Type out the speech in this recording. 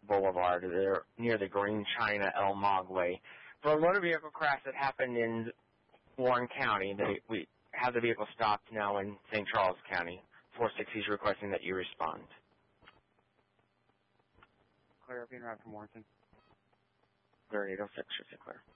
Boulevard. They're near the Green China El Mogwai. For a motor vehicle crash that happened in Warren County, we have the vehicle stopped now in St. Charles County. 460 is requesting that you respond. Clear, being right from Warrenton. 3806, should say clear.